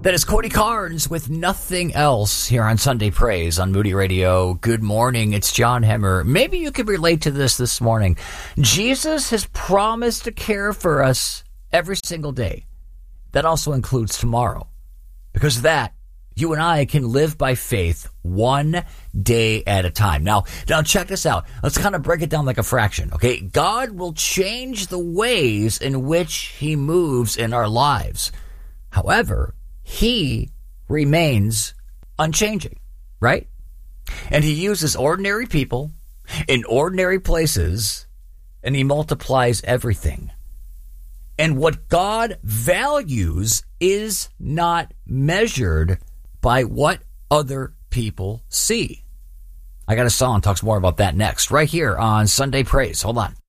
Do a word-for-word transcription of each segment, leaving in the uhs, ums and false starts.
That is Cody Carnes with Nothing Else here on Sunday Praise on Moody Radio. Good morning. It's John Hemmer. Maybe you could relate to this this morning. Jesus has promised to care for us every single day. That also includes tomorrow. Because of that, you and I can live by faith one day at a time. Now, now check this out. Let's kind of break it down like a fraction, okay? God will change the ways in which he moves in our lives. However, he remains unchanging, right? And he uses ordinary people in ordinary places, and he multiplies everything. And what God values is not measured by what other people see. I got a song talks more about that next, right here on Sunday Praise. Hold on.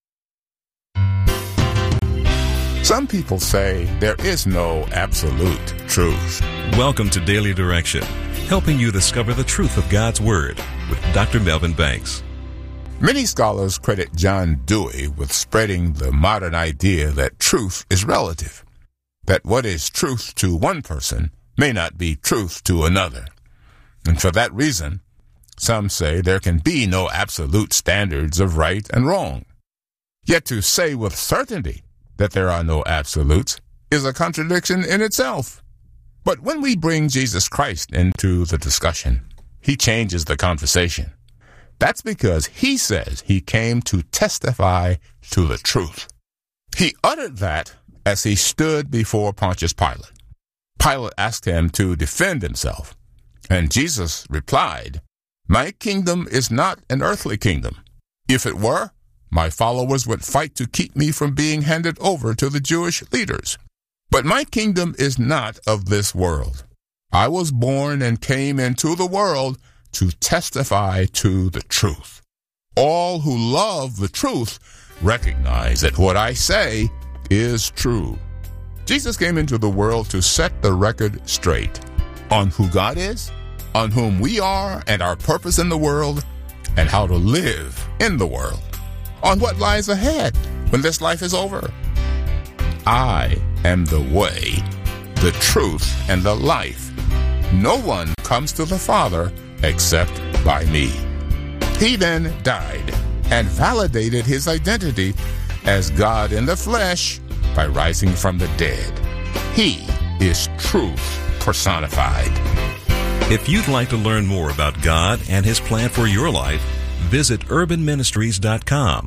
Some people say there is no absolute truth. Welcome to Daily Direction, helping you discover the truth of God's Word with Doctor Melvin Banks. Many scholars credit John Dewey with spreading the modern idea that truth is relative, that what is truth to one person may not be truth to another. And for that reason, some say there can be no absolute standards of right and wrong. Yet to say with certainty that there are no absolutes is a contradiction in itself. But when we bring Jesus Christ into the discussion, he changes the conversation. That's because he says he came to testify to the truth. He uttered that as he stood before Pontius Pilate. Pilate asked him to defend himself, and Jesus replied, "My kingdom is not an earthly kingdom. If it were, my followers would fight to keep me from being handed over to the Jewish leaders. But my kingdom is not of this world. I was born and came into the world to testify to the truth. All who love the truth recognize that what I say is true." Jesus came into the world to set the record straight on who God is, on whom we are and our purpose in the world, and how to live in the world, on what lies ahead when this life is over. I am the way, the truth, and the life. No one comes to the Father except by me. He then died and validated his identity as God in the flesh by rising from the dead. He is truth personified. If you'd like to learn more about God and his plan for your life, visit urban ministries dot com.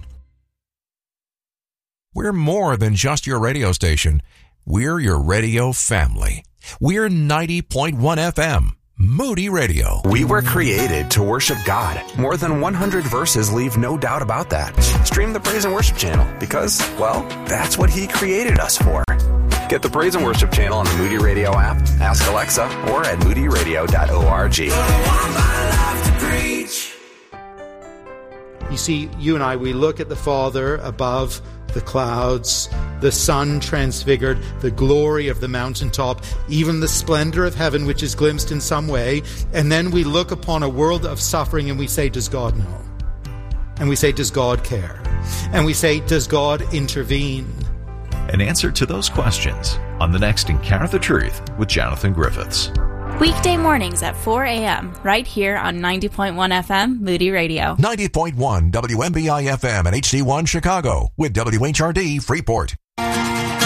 We're more than just your radio station. We're your radio family. We're ninety point one F M, Moody Radio. We were created to worship God. More than one hundred verses leave no doubt about that. Stream the Praise and Worship channel because, well, that's what he created us for. Get the Praise and Worship channel on the Moody Radio app, ask Alexa, or at moody radio dot org. You see, you and I, we look at the Father above the clouds, the sun transfigured, the glory of the mountaintop, even the splendor of heaven, which is glimpsed in some way. And then we look upon a world of suffering and we say, does God know? And we say, does God care? And we say, does God intervene? An answer to those questions on the next Encounter the Truth with Jonathan Griffiths. Weekday mornings at four a.m. right here on ninety point one F M Moody Radio. ninety point one W M B I F M and H D one Chicago with W H R D Freeport.